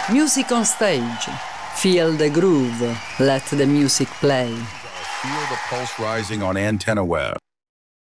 Music on stage. Feel the groove. Let the music play. Feel the pulse rising on Antennaware.